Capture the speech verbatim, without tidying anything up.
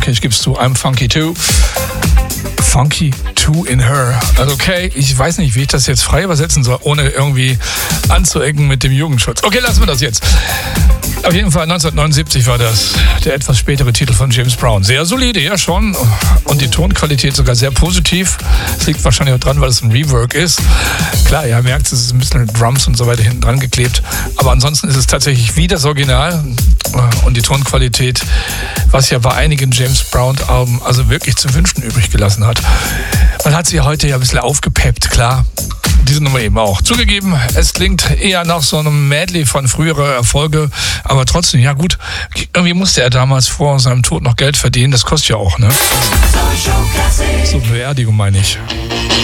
Okay, ich gebe es zu, I'm funky too. Funky too in her. Also okay, ich weiß nicht, wie ich das jetzt frei übersetzen soll, ohne irgendwie anzuecken mit dem Jugendschutz. Okay, lassen wir das jetzt. Auf jeden Fall neunzehnhundertneunundsiebzig war das der etwas spätere Titel von James Brown. Sehr solide, ja schon. Und die Tonqualität sogar sehr positiv. Es liegt wahrscheinlich auch dran, weil es ein Rework ist. Klar, ihr merkt, es ist ein bisschen Drums und so weiter hinten dran geklebt. Aber ansonsten ist es tatsächlich wie das Original. Und die Tonqualität, was ja bei einigen James Brown-Alben also wirklich zu wünschen übrig gelassen hat. Man hat sie heute ja ein bisschen aufgepeppt, klar. Diese Nummer eben auch. Zugegeben, es klingt eher nach so einem Medley von früherer Erfolge, aber trotzdem, ja gut, irgendwie musste er damals vor seinem Tod noch Geld verdienen, das kostet ja auch, ne? So Beerdigung meine ich.